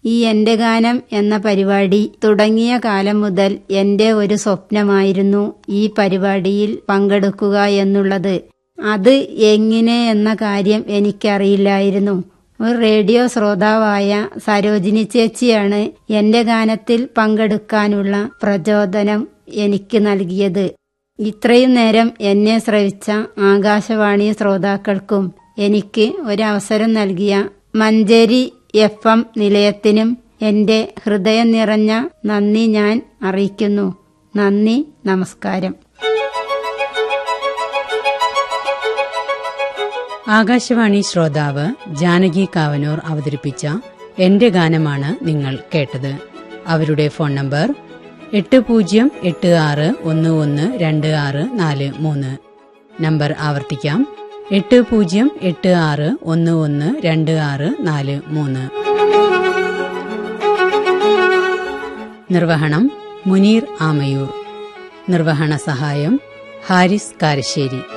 ഈ എന്റെ ഗാനം എന്ന പരിപാടി തുടങ്ങിയ കാലം മുതൽ എന്റെ ഒരു സ്വപ്നമായിരുന്നു ഈ പരിപാടിയിൽ പങ്കെടുക്കുക എന്നുള്ളത്. അത് എങ്ങനെ എന്ന കാര്യം എനിക്കറിയില്ലായിരുന്നു. ഒരു റേഡിയോ ശ്രോതാവായ സരോജിനി ചേച്ചിയാണ് എന്റെ ഗാനത്തിൽ പങ്കെടുക്കാനുള്ള പ്രചോദനം എനിക്ക് നൽകിയത്. ഇത്രയും നേരം എന്നെ ശ്രവിച്ച ആകാശവാണി ശ്രോതാക്കൾക്കും എനിക്ക് ഒരവസരം നൽകിയ മഞ്ചേരി FM നിലയത്തിനും എന്റെ ഹൃദയം നിറഞ്ഞ നന്ദി ഞാൻ അറിയിക്കുന്നു. നന്ദി, നമസ്കാരം. ആകാശവാണി ശ്രോതാവ് ജാനകി കാവനൂർ അവതരിപ്പിച്ച എന്റെ ഗാനമാണ് നിങ്ങൾ കേട്ടത്. അവരുടെ ഫോൺ നമ്പർ 8086112643. നമ്പർ ആവർത്തിക്കാം, 8086112643. നിർവഹണം മുനീർ ആമയൂർ. നിർവഹണ സഹായം ഹാരിസ് കാരശ്ശേരി.